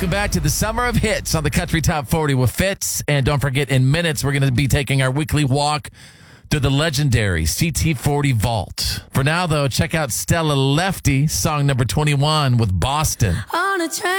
Welcome back to the Summer of Hits on the Country Top 40 with Fitz. And don't forget, in minutes, we're going to be taking our weekly walk through the legendary CT40 Vault. For now, though, check out Stella Lefty, song number 21 with Boston. On a train.